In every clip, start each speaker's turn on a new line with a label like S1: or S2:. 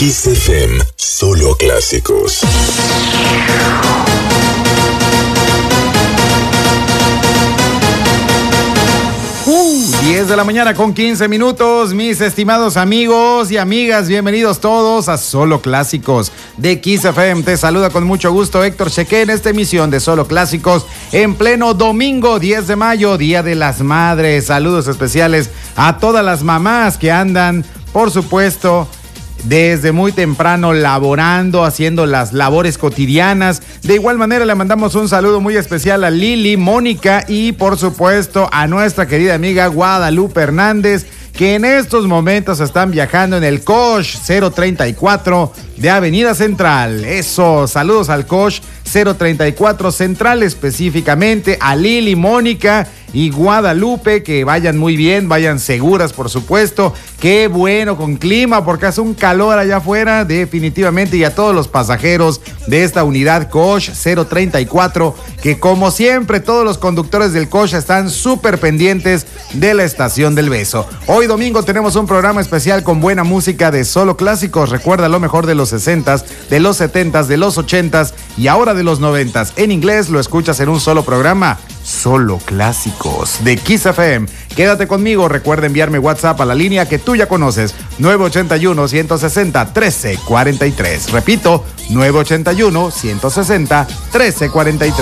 S1: Kiss FM, solo clásicos.
S2: 10 de la mañana con 15 minutos, mis estimados amigos y amigas, bienvenidos todos a Solo Clásicos de Kiss FM. Te saluda con mucho gusto Héctor Chequé en esta emisión de Solo Clásicos en pleno domingo 10 de mayo, Día de las Madres. Saludos especiales a todas las mamás que andan, por supuesto, desde muy temprano laborando, haciendo las labores cotidianas. De igual manera le mandamos un saludo muy especial a Lili, Mónica y por supuesto a nuestra querida amiga Guadalupe Hernández, que en estos momentos están viajando en el Coach 034 de Avenida Central. Eso, saludos al Coach 034 Central, específicamente a Lili, Mónica y Guadalupe, que vayan muy bien, vayan seguras, por supuesto. Qué bueno con clima, porque hace un calor allá afuera, definitivamente. Y a todos los pasajeros de esta unidad Coach 034, que como siempre, todos los conductores del Coach están súper pendientes de la Estación del Beso. Hoy domingo tenemos un programa especial con buena música de Solo Clásicos. Recuerda lo mejor de los 60s, de los 70s, de los 80s y ahora de los 90s. En inglés lo escuchas en un solo programa. Solo Clásicos de Kiss FM. Quédate conmigo, recuerda enviarme WhatsApp a la línea que tú ya conoces, 981-160-1343. Repito, 981-160-1343.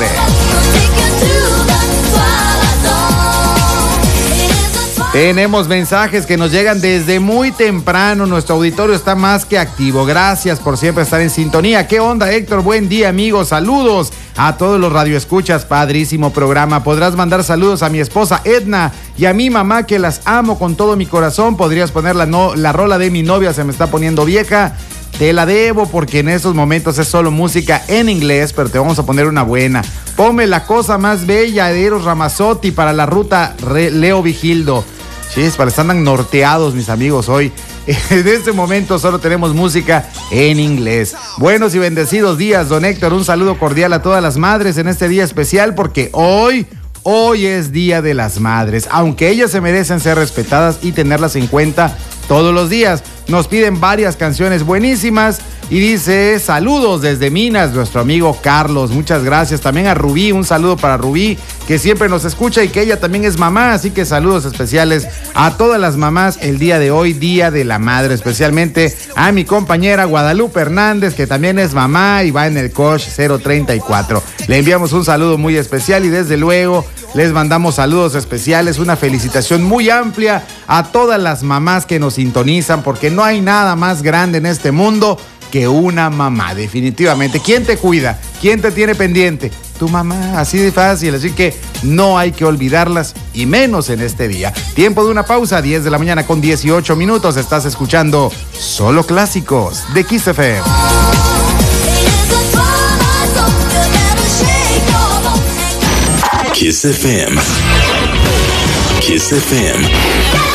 S2: Tenemos mensajes que nos llegan desde muy temprano. Nuestro auditorio está más que activo. Gracias por siempre estar en sintonía. ¿Qué onda, Héctor? Buen día, amigos. Saludos a todos los radioescuchas. Padrísimo programa. Podrás mandar saludos a mi esposa Edna y a mi mamá, que las amo con todo mi corazón. Podrías poner la rola de Mi Novia Se Me Está Poniendo Vieja. Te la debo porque en estos momentos es solo música en inglés, pero te vamos a poner una buena. Ponme La Cosa Más Bella de Eros Ramazzotti para la ruta Leo Vigildo. Chispas, andan norteados mis amigos hoy. En este momento solo tenemos música en inglés. Buenos y bendecidos días, don Héctor. Un saludo cordial a todas las madres en este día especial, porque hoy es Día de las Madres. Aunque ellas se merecen ser respetadas y tenerlas en cuenta todos los días. Nos piden varias canciones buenísimas y dice: saludos desde Minas, nuestro amigo Carlos. Muchas gracias. También a Rubí, un saludo para Rubí, que siempre nos escucha y que ella también es mamá. Así que saludos especiales a todas las mamás el día de hoy, Día de la Madre. Especialmente a mi compañera Guadalupe Hernández, que también es mamá y va en el Coach 034. Le enviamos un saludo muy especial y desde luego les mandamos saludos especiales, una felicitación muy amplia a todas las mamás que nos sintonizan, porque no hay nada más grande en este mundo que una mamá, definitivamente. ¿Quién te cuida? ¿Quién te tiene pendiente? Tu mamá, así de fácil. Así que no hay que olvidarlas, y menos en este día. Tiempo de una pausa, 10 de la mañana con 18 minutos. Estás escuchando Solo Clásicos de Kiss FM.
S1: Kiss FM. Kiss FM.